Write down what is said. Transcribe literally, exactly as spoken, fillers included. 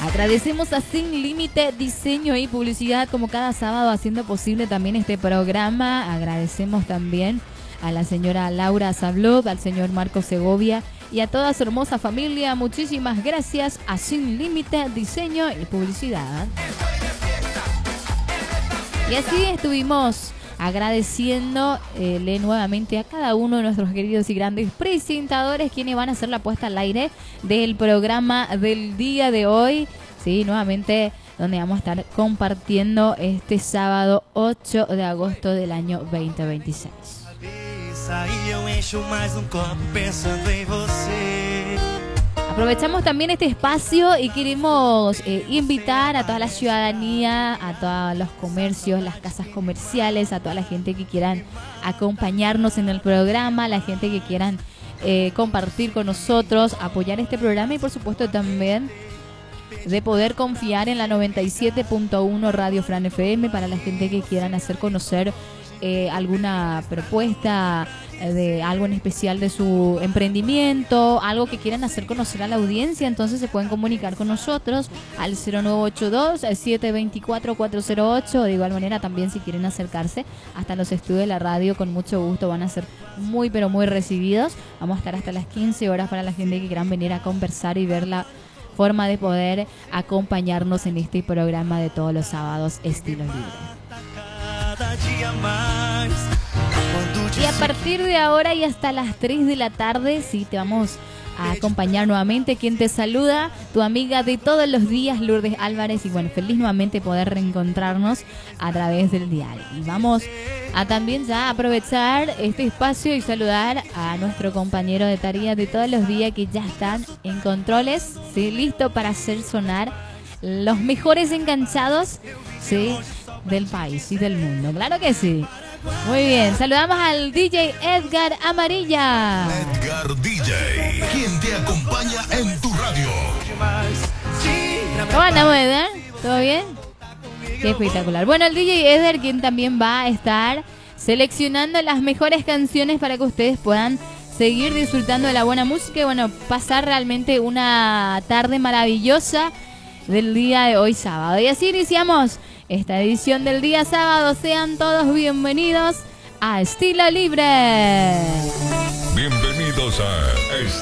Agradecemos a Sin Límite Diseño y Publicidad como cada sábado haciendo posible también este programa. Agradecemos también a la señora Laura Zablud, al señor Marco Segovia y a toda su hermosa familia. Muchísimas gracias a Sin Límite Diseño y Publicidad. Y así estuvimos agradeciéndole eh, nuevamente a cada uno de nuestros queridos y grandes presentadores quienes van a hacer la puesta al aire del programa del día de hoy. Sí, nuevamente donde vamos a estar compartiendo este sábado ocho de agosto del año veinte veintiséis. Aprovechamos también este espacio y queremos eh, invitar a toda la ciudadanía, a todos los comercios, las casas comerciales, a toda la gente que quieran acompañarnos en el programa, la gente que quieran eh, compartir con nosotros, apoyar este programa y por supuesto también de poder confiar en la noventa y siete punto uno Radio Fran F M para la gente que quieran hacer conocer eh, alguna propuesta de algo en especial de su emprendimiento, algo que quieran hacer conocer a la audiencia. Entonces se pueden comunicar con nosotros al cero nueve ocho dos, siete dos cuatro, cuatro cero ocho. De igual manera también si quieren acercarse hasta los estudios de la radio, con mucho gusto van a ser muy pero muy recibidos. Vamos a estar hasta las quince horas para la gente que quieran venir a conversar y ver la forma de poder acompañarnos en este programa de todos los sábados Estilo Libre. Y a partir de ahora y hasta las tres de la tarde, sí, te vamos a acompañar nuevamente. Quien te saluda, tu amiga de todos los días, Lourdes Álvarez. Y bueno, feliz nuevamente poder reencontrarnos a través del dial. Y vamos a también ya aprovechar este espacio y saludar a nuestro compañero de tarea de todos los días que ya están en controles, sí, listo para hacer sonar los mejores enganchados, sí, del país y del mundo. Claro que sí. Muy bien, saludamos al D J Edgar Amarilla. Edgar D J, quien te acompaña en tu radio. ¿Cómo andamos, Edgar? ¿Todo bien? Qué espectacular. Bueno, el D J Edgar, quien también va a estar seleccionando las mejores canciones para que ustedes puedan seguir disfrutando de la buena música y bueno, pasar realmente una tarde maravillosa del día de hoy sábado. Y así iniciamos esta edición del día sábado. Sean todos bienvenidos a Estilo Libre. Bienvenidos a